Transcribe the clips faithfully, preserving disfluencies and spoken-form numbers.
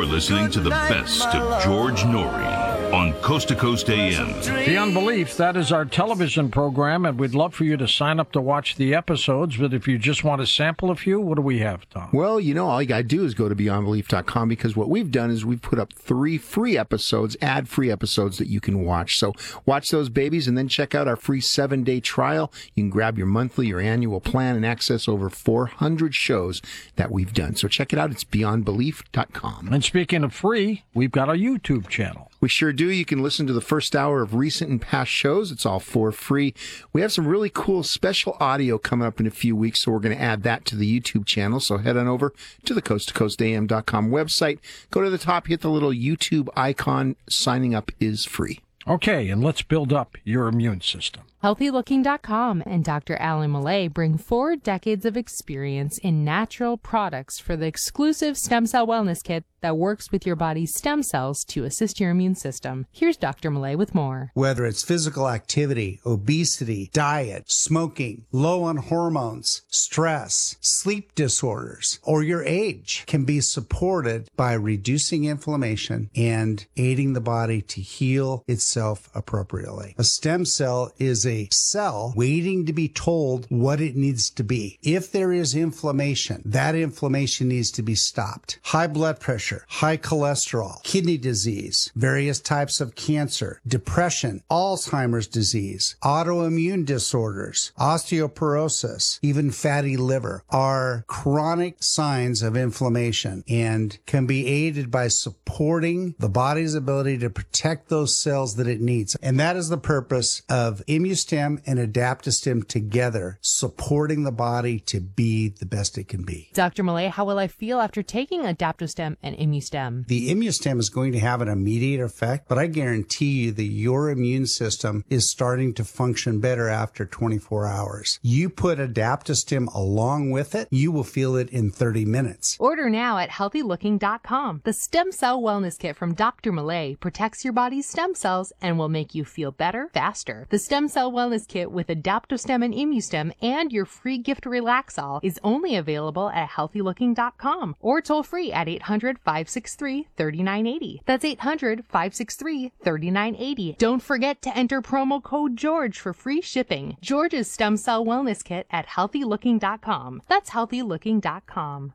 You're listening to the best of George Noory on Coast to Coast A M. Beyond Belief, that is our television program, and we'd love for you to sign up to watch the episodes, but if you just want to sample a few, what do we have, Tom? Well, you know, all you got to do is go to beyond belief dot com, because what we've done is we've put up three free episodes, ad-free episodes that you can watch. So watch those babies and then check out our free seven-day trial. You can grab your monthly or annual plan and access over four hundred shows that we've done. So check it out. It's beyond belief dot com. And speaking of free, we've got our YouTube channel. We sure do. You can listen to the first hour of recent and past shows. It's all for free. We have some really cool special audio coming up in a few weeks, so we're going to add that to the YouTube channel. So head on over to the coast to coast A M dot com website. Go to the top, hit the little YouTube icon. Signing up is free. Okay, and let's build up your immune system. healthy looking dot com and Doctor Alan Millay bring four decades of experience in natural products for the exclusive Stem Cell Wellness Kit that works with your body's stem cells to assist your immune system. Here's Doctor Millay with more. Whether it's physical activity, obesity, diet, smoking, low on hormones, stress, sleep disorders, or your age can be supported by reducing inflammation and aiding the body to heal itself appropriately. A stem cell is a cell waiting to be told what it needs to be. If there is inflammation, that inflammation needs to be stopped. High blood pressure, high cholesterol, kidney disease, various types of cancer, depression, Alzheimer's disease, autoimmune disorders, osteoporosis, even fatty liver are chronic signs of inflammation and can be aided by supporting the body's ability to protect those cells that it needs. And that is the purpose of ImmuStem and Adaptostem together, supporting the body to be the best it can be. Doctor Millay, how will I feel after taking Adaptostem and ImmuStem? The ImmuStem is going to have an immediate effect, but I guarantee you that your immune system is starting to function better after twenty-four hours. You put Adaptostem along with it, you will feel it in thirty minutes. Order now at healthy looking dot com. The Stem Cell Wellness Kit from Doctor Millay protects your body's stem cells and will make you feel better faster. The Stem Cell Wellness Kit with Adaptostem and ImmuStem and your free gift Relaxol is only available at healthy looking dot com or toll free at eight hundred, five six three, three nine eight zero. That's eight hundred, five six three, three nine eight zero. Don't forget to enter promo code George for free shipping. George's Stem Cell Wellness Kit at healthy looking dot com. That's healthy looking dot com.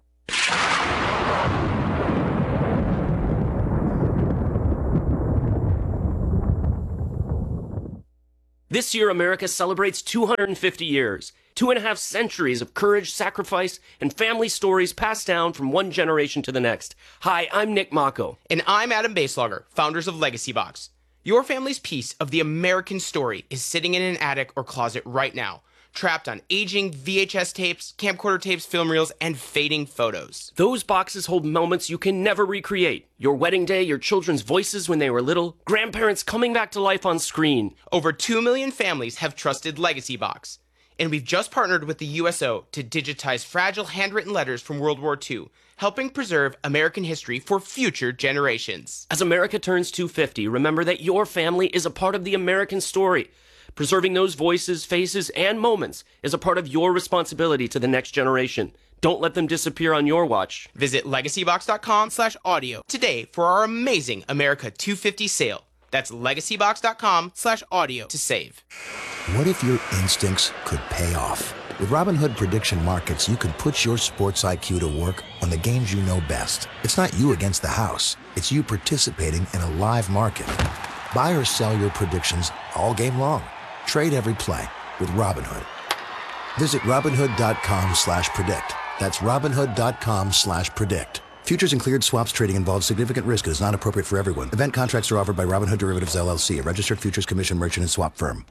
This year, America celebrates two hundred fifty years, two and a half centuries of courage, sacrifice, and family stories passed down from one generation to the next. Hi, I'm Nick Mako. And I'm Adam Baselogger, founders of Legacy Box. Your family's piece of the American story is sitting in an attic or closet right now, trapped on aging V H S tapes, camcorder tapes, film reels, and fading photos. Those boxes hold moments you can never recreate. Your wedding day, your children's voices when they were little, grandparents coming back to life on screen. Over two million families have trusted Legacy Box. And we've just partnered with the U S O to digitize fragile handwritten letters from World War Two, helping preserve American history for future generations. As America turns two hundred fifty, remember that your family is a part of the American story. Preserving those voices, faces, and moments is a part of your responsibility to the next generation. Don't let them disappear on your watch. Visit legacy box dot com slash audio today for our amazing America two fifty sale. That's legacy box dot com slash audio to save. What if your instincts could pay off? With Robinhood Prediction Markets, you could put your sports I Q to work on the games you know best. It's not you against the house. It's you participating in a live market. Buy or sell your predictions all game long. Trade every play with Robinhood. Visit Robinhood dot com slash predict. That's Robinhood dot com slash predict. Futures and cleared swaps trading involves significant risk and is not appropriate for everyone. Event contracts are offered by Robinhood Derivatives, L L C, a registered futures commission merchant and swap firm.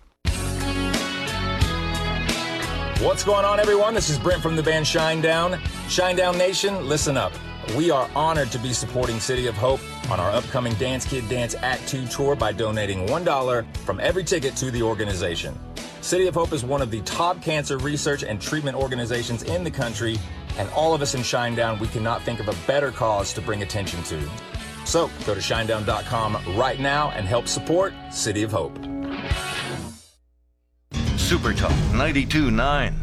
What's going on, everyone? This is Brent from the band Shinedown. Shinedown Nation, listen up. We are honored to be supporting City of Hope on our upcoming Dance Kid Dance Act two tour by donating one dollar from every ticket to the organization. City of Hope is one of the top cancer research and treatment organizations in the country, and all of us in Shinedown, we cannot think of a better cause to bring attention to. So go to shinedown dot com right now and help support City of Hope. Super Talk ninety-two point nine.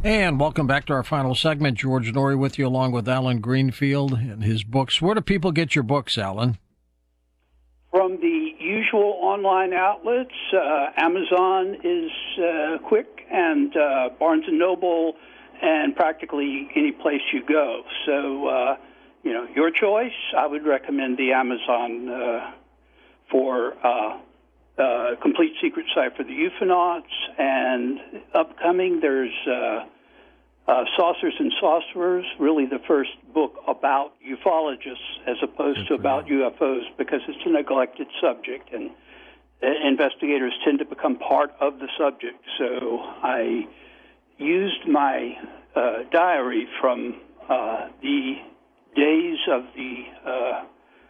And welcome back to our final segment. George Noory with you, along with Alan Greenfield and his books. Where do people get your books, Alan? From the usual online outlets. uh, Amazon is uh, quick, and uh, Barnes and Noble, and practically any place you go. So, uh, you know, your choice. I would recommend the Amazon uh, for uh, uh, Complete Secret Cipher the Euphonauts, and upcoming there's uh, uh, Saucers and Sorcerers, really the first book about ufologists as opposed to about U F Os, because it's a neglected subject, and uh, investigators tend to become part of the subject. So I used my uh, diary from uh, the days of the uh,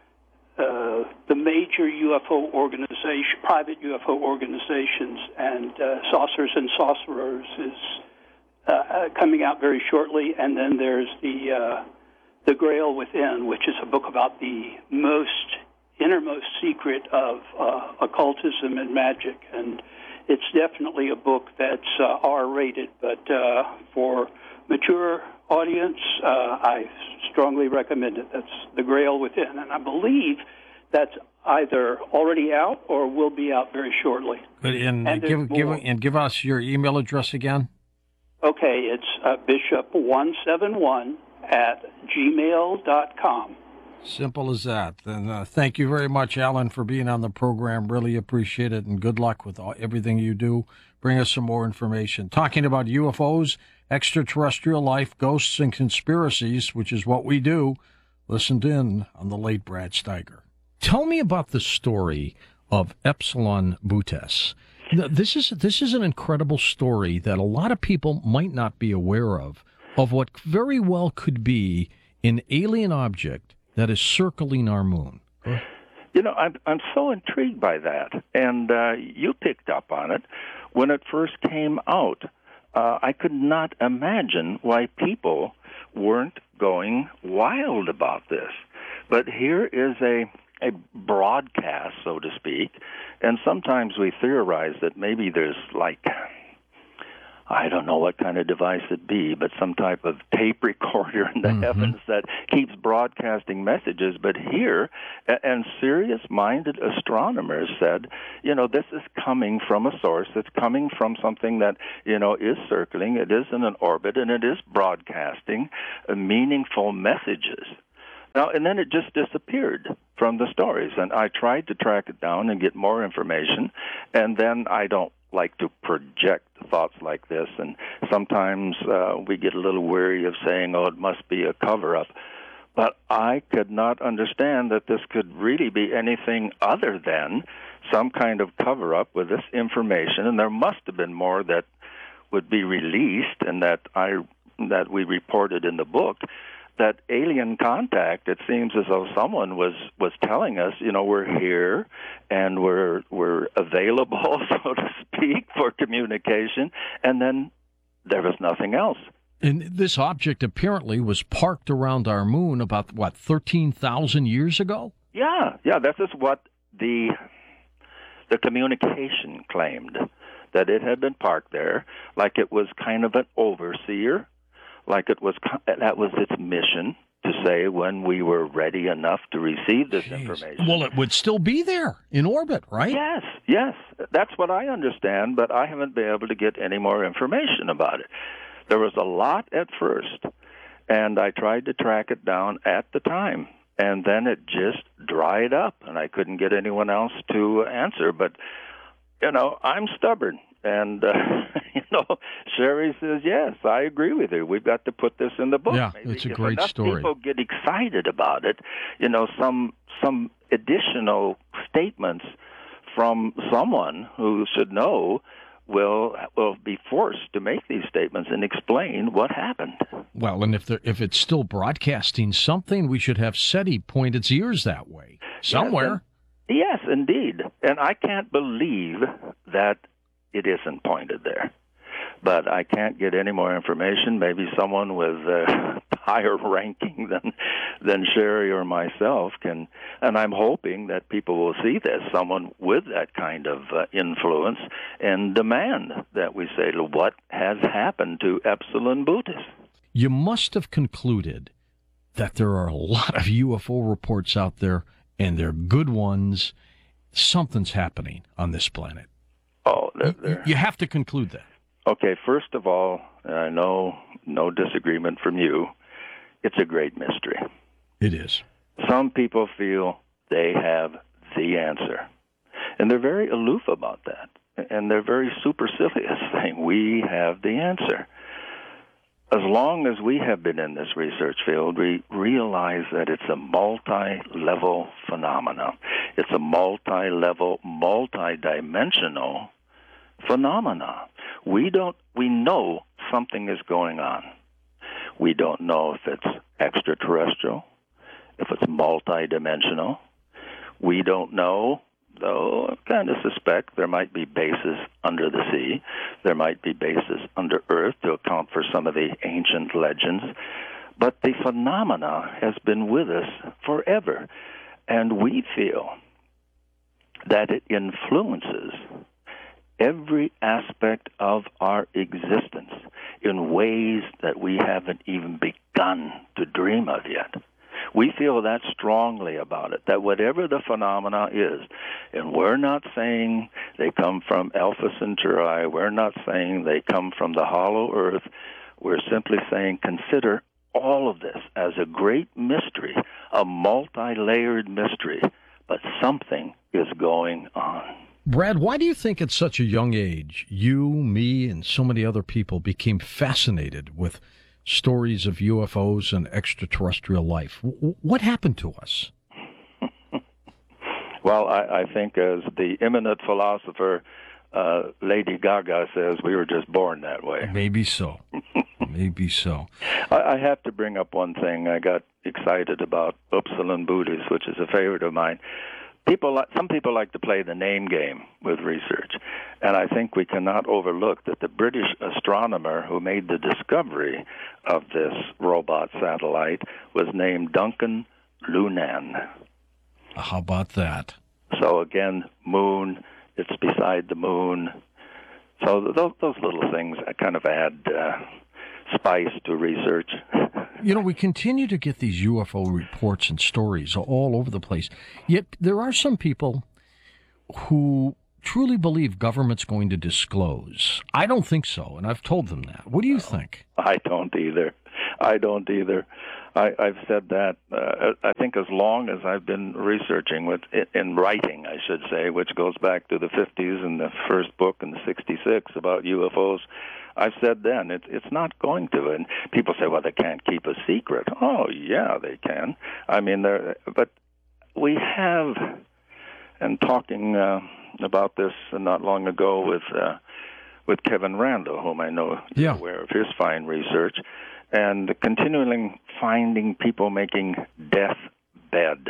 uh, the major U F O organization, private U F O organizations, and uh, Saucers and Sorcerers is uh, uh, coming out very shortly. And then there's the uh, the Grail Within, which is a book about the most innermost secret of uh, occultism and magic. And it's definitely a book that's uh, R-rated, but uh, for mature audience, uh, I strongly recommend it. That's The Grail Within, and I believe that's either already out or will be out very shortly. But and, And give, there's give, more. and give us your email address again. Okay, it's uh, bishop one seven one at gmail dot com. Simple as that. And uh, thank you very much, Alan, for being on the program. Really appreciate it, and good luck with all, everything you do. Bring us some more information. Talking about U F Os, extraterrestrial life, ghosts, and conspiracies, which is what we do. Listened in on the late Brad Steiger. Tell me about the story of Epsilon Butes. Now, This is this is an incredible story that a lot of people might not be aware of, of what very well could be an alien object that is circling our moon. You know, I'm I'm so intrigued by that, and uh, you picked up on it when it first came out. Uh, I could not imagine why people weren't going wild about this. But here is a a broadcast, so to speak, and sometimes we theorize that maybe there's like, I don't know what kind of device it'd be, but some type of tape recorder in the mm-hmm. heavens that keeps broadcasting messages. But here, and serious-minded astronomers said, you know, this is coming from a source. It's coming from something that, you know, is circling. It is in an orbit, and it is broadcasting uh, meaningful messages. Now, and then it just disappeared from the stories, and I tried to track it down and get more information, and then I don't like to project thoughts like this, and sometimes uh, we get a little weary of saying, oh, it must be a cover-up. But I could not understand that this could really be anything other than some kind of cover-up with this information, and there must have been more that would be released and that I that we reported in the book. That alien contact, it seems as though someone was, was telling us, you know, we're here and we're we're available, so to speak, for communication, and then there was nothing else. And this object apparently was parked around our moon about, what, thirteen thousand years ago? Yeah, yeah, this is what the the communication claimed, that it had been parked there, like it was kind of an overseer, like it was that was its mission to say when we were ready enough to receive this Jeez. information. Well, it would still be there in orbit, right? Yes, yes. That's what I understand, but I haven't been able to get any more information about it. There was a lot at first, and I tried to track it down at the time, and then it just dried up, and I couldn't get anyone else to answer. But, you know, I'm stubborn. And, uh, you know, Sherry says, yes, I agree with her. We've got to put this in the book. Yeah, Maybe it's a if great enough story. people get excited about it, you know, some some additional statements from someone who should know will will be forced to make these statements and explain what happened. Well, and if there, if it's still broadcasting something, we should have SETI point its ears that way somewhere. Yes, and, yes, indeed. And I can't believe that it isn't pointed there. but I can't get any more information. Maybe someone with uh, higher ranking than than Sherry or myself can, and I'm hoping that people will see this, someone with that kind of uh, influence, and demand that we say, what has happened to Epsilon Bootis? You must have concluded that there are a lot of U F O reports out there, and they're good ones. Something's happening on this planet. Oh, they're, they're... You have to conclude that. Okay, first of all, and I know no disagreement from you, it's a great mystery. It is. Some people feel they have the answer, and they're very aloof about that, and they're very supercilious, saying, we have the answer. As long as we have been in this research field, we realize that it's a multi-level phenomenon. It's a multi-level, multi-dimensional phenomena. We don't. We know something is going on. We don't know if it's extraterrestrial, if it's multi-dimensional. We don't know, though I kind of suspect there might be bases under the sea. There might be bases under Earth to account for some of the ancient legends. But the phenomena has been with us forever, and we feel that it influences every aspect of our existence in ways that we haven't even begun to dream of yet. We feel that strongly about it, that whatever the phenomena is, and we're not saying they come from Alpha Centauri, we're not saying they come from the hollow earth, we're simply saying consider all of this as a great mystery, a multi-layered mystery, but something is going on. Brad, why do you think at such a young age, you, me, and so many other people became fascinated with stories of U F Os and extraterrestrial life? W- what happened to us? Well, I, I think as the eminent philosopher uh, Lady Gaga says, we were just born that way. Maybe so. Maybe so. I, I have to bring up one thing. I got excited about Epsilon Bootis, which is a favorite of mine. People, some people like to play the name game with research, and I think we cannot overlook that the British astronomer who made the discovery of this robot satellite was named Duncan Lunan. How about that? So again, moon, it's beside the moon. So those, those little things kind of add uh, spice to research. You know, we continue to get these U F O reports and stories all over the place. Yet there are some people who truly believe government's going to disclose. I don't think so, and I've told them that. What do you think? I don't either. I don't either. I, I've said that, uh, I think as long as I've been researching, with in writing, I should say, which goes back to the fifties and the first book in the sixty-six about U F Os, I've said then, it, it's not going to. And people say, well, they can't keep a secret. Oh, yeah, they can. I mean, but we have, and talking uh, about this not long ago with uh, with Kevin Randall, whom I know you're yeah. aware of his fine research, and continually finding people making deathbed,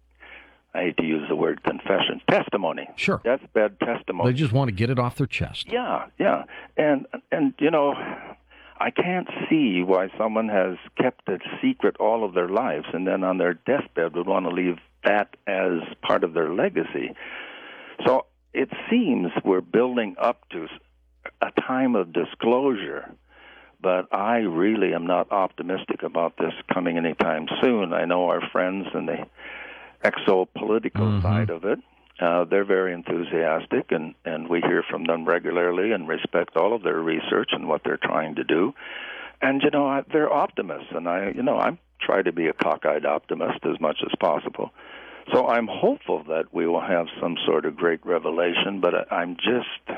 I hate to use the word confession, testimony. Sure. Deathbed testimony. They just want to get it off their chest. Yeah, yeah. And, and you know, I can't see why someone has kept it secret all of their lives and then on their deathbed would want to leave that as part of their legacy. So it seems we're building up to a time of disclosure, but I really am not optimistic about this coming anytime soon. I know our friends in the exopolitical mm-hmm. side of it, uh, they're very enthusiastic, and, and we hear from them regularly and respect all of their research and what they're trying to do. And, you know, I, they're optimists, and I, you know, I try to be a cockeyed optimist as much as possible. So I'm hopeful that we will have some sort of great revelation, but I'm just...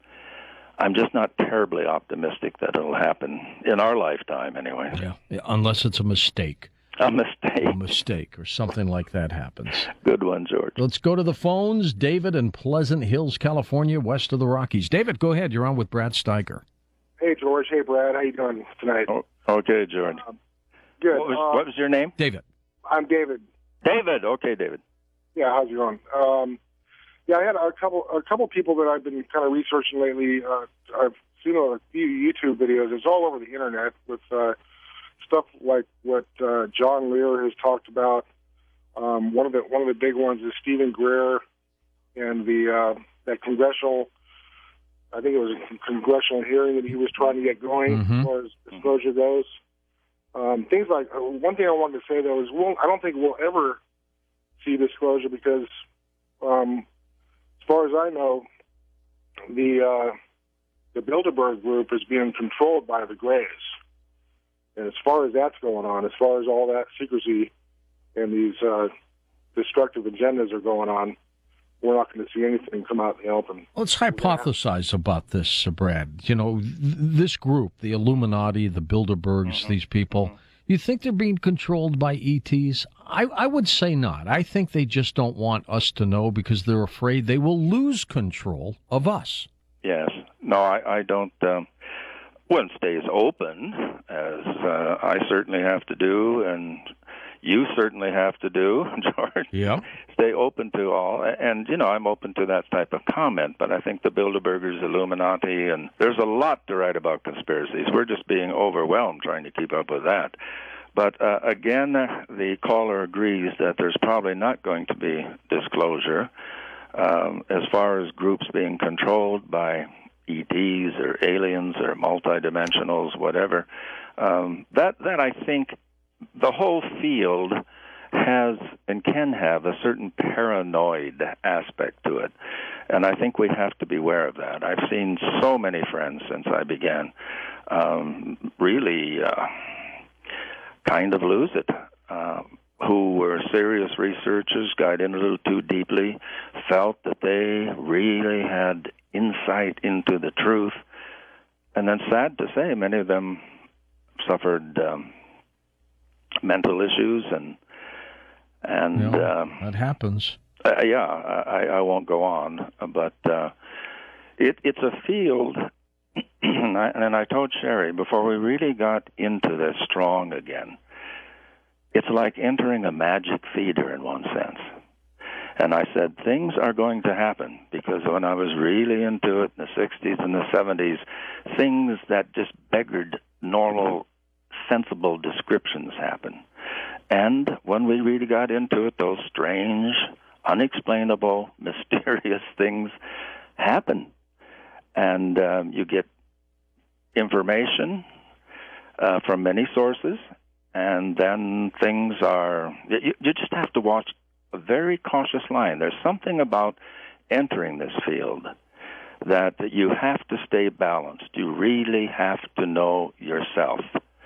I'm just not terribly optimistic that it'll happen in our lifetime, anyway. Yeah, yeah, unless it's a mistake. A mistake. A mistake or something like that happens. Good one, George. Let's go to the phones. David in Pleasant Hills, California, west of the Rockies. David, go ahead. You're on with Brad Steiger. Hey, George. Hey, Brad. How you doing tonight? Oh, okay, George. Um, good. What was, uh, what was your name? David. I'm David. David. Okay, David. Yeah, how's it going? Um, yeah, I had a couple a couple people that I've been kind of researching lately. Uh, I've seen a few YouTube videos. It's all over the internet with uh, stuff like what uh, John Lear has talked about. Um, one of the one of the big ones is Stephen Greer and the uh, that congressional. I think it was a congressional hearing that he was trying to get going Mm-hmm. as far as disclosure goes. Um, things like uh, one thing I wanted to say though is we'll, I don't think we'll ever see disclosure because, um, as far as I know, the uh, the Bilderberg group is being controlled by the Greys, and as far as that's going on, as far as all that secrecy and these uh, destructive agendas are going on, we're not going to see anything come out in the open. Let's hypothesize about this, uh, Brad. You know, th- this group, the Illuminati, the Bilderbergs, Mm-hmm. these people, you think they're being controlled by E Ts? I, I would say not. I think they just don't want us to know because they're afraid they will lose control of us. Yes. No, I, I don't. Um, one stays open, as uh, I certainly have to do, and you certainly have to do, George. Yeah. Stay open to all. And, you know, I'm open to that type of comment, but I think the Bilderbergers, Illuminati, and there's a lot to write about conspiracies. We're just being overwhelmed trying to keep up with that. But, uh, again, the caller agrees that there's probably not going to be disclosure um, as far as groups being controlled by E Ts or aliens or multidimensionals, whatever. Um, that, that, I think, the whole field has and can have a certain paranoid aspect to it. And I think we have to be aware of that. I've seen so many friends since I began um, really uh, kind of lose it, uh, who were serious researchers, got in a little too deeply, felt that they really had insight into the truth. And then sad to say, many of them suffered um, mental issues and and You know, um, that happens. uh, yeah, I, I won't go on, but uh, it, it's a field, and, I, and I told Sherry before we really got into this strong again, it's like entering a magic theater in one sense. And I said, things are going to happen, because when I was really into it in the sixties and the seventies, things that just beggared normal, sensible descriptions happen. And when we really got into it, those strange, unexplainable, mysterious things happen. And um, you get information uh, from many sources, and then things are... You, you just have to watch a very cautious line. There's something about entering this field that you have to stay balanced. You really have to know yourself.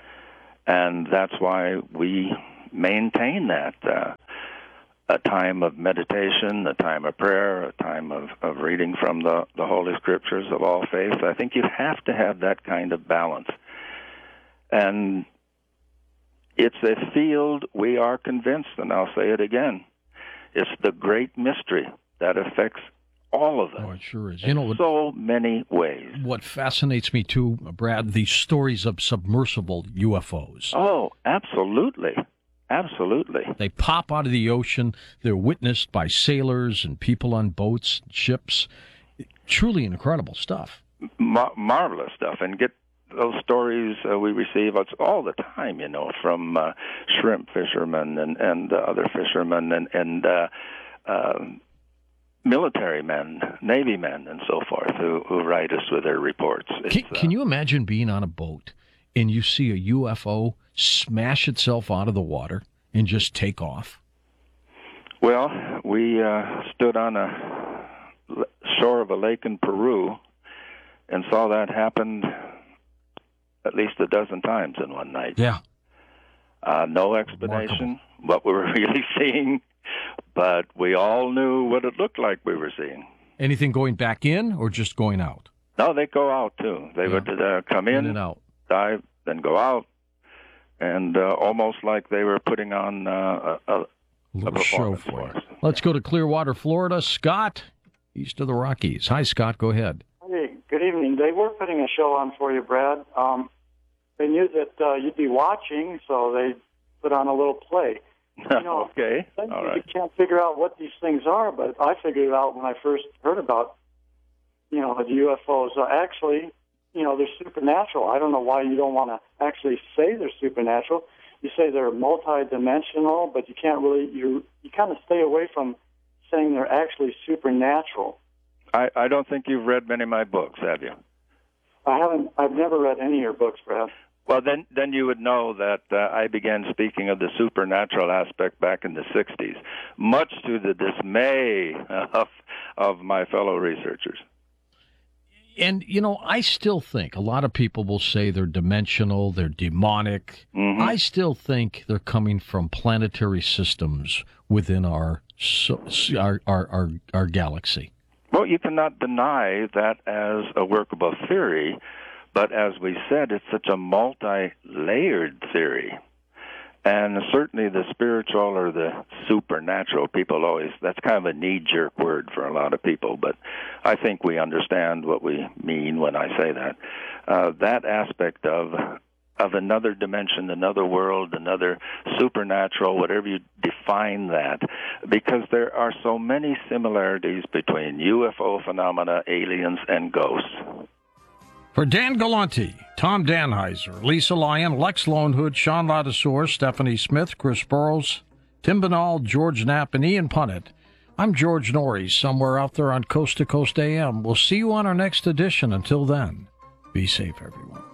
And that's why we maintain that. Uh, a time of meditation, a time of prayer, a time of, of reading from the, the Holy Scriptures of all faiths. I think you have to have that kind of balance. And it's a field we are convinced, and I'll say it again, it's the great mystery that affects all of us. Oh, it sure is. You know, in so many ways. What fascinates me too, Brad, the stories of submersible U F Os. Oh, absolutely. Absolutely. They pop out of the ocean. They're witnessed by sailors and people on boats, ships. Truly incredible stuff. Mar- marvelous stuff. And get those stories uh, we receive all the time, you know, from uh, shrimp fishermen and, and uh, other fishermen and, and uh, uh, military men, Navy men, and so forth, who, who write us with their reports. Can, uh, can you imagine being on a boat and you see a U F O smash itself out of the water and just take off? Well, we uh, stood on a shore of a lake in Peru and saw that happen at least a dozen times in one night. Yeah. Uh, no explanation what we were really seeing, but we all knew what it looked like we were seeing. Anything going back in or just going out? No, they go out too. They yeah. would uh, come in, in and out, dive, then go out, and uh, almost like they were putting on uh, a, a, a a show for us. Let's go to Clearwater, Florida. Scott, east of the Rockies. Hi, Scott. Go ahead. Hey, good evening. They were putting a show on for you, Brad. Um, they knew that uh, you'd be watching, so they put on a little play. You know, okay. All right. You can't figure out what these things are, but I figured it out when I first heard about, you know, the U F Os. Uh, actually, you know, they're supernatural. I don't know why you don't want to actually say they're supernatural. You say they're multidimensional, but you can't really, you you kind of stay away from saying they're actually supernatural. I, I don't think you've read many of my books, have you? I haven't. I've never read any of your books, Brad. Well, then, then you would know that uh, I began speaking of the supernatural aspect back in the sixties, much to the dismay of of my fellow researchers. And, you know, I still think a lot of people will say they're dimensional, they're demonic. Mm-hmm. I still think they're coming from planetary systems within our so, our, our our our galaxy. Well, you cannot deny that as a workable theory, but as we said, it's such a multi-layered theory. And certainly the spiritual or the supernatural, people always, that's kind of a knee-jerk word for a lot of people, but I think we understand what we mean when I say that. Uh, that aspect of of another dimension, another world, another supernatural, whatever you define that, because there are so many similarities between U F O phenomena, aliens, and ghosts. For Dan Galante, Tom Danheiser, Lisa Lyon, Lex Lonehood, Sean Ladouceur, Stephanie Smith, Chris Burrows, Tim Binnall, George Knapp, and Ian Punnett, I'm George Norrie, somewhere out there on Coast to Coast A M. We'll see you on our next edition. Until then, be safe, everyone.